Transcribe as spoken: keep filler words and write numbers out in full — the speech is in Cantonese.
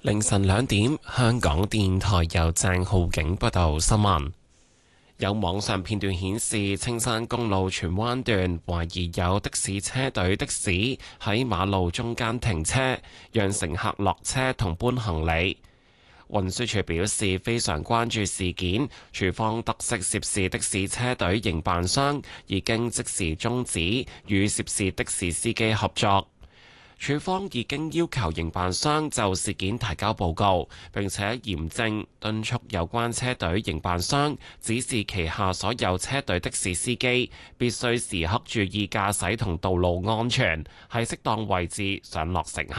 凌晨兩點，香港電台由鄭浩景報道新聞。有網上片段顯示，青山公路荃灣段懷疑有的士車隊的士喺馬路中間停車，讓乘客落車同搬行李。運輸署表示非常關注事件，署方得悉涉事的士車隊營辦商已經即時終止與涉事的士司機合作。署方已經要求營辦商就事件提交報告，並且嚴正敦促有關車隊營辦商指示旗下所有車隊的士司機必須時刻注意駕駛同道路安全，喺適當位置上落乘客。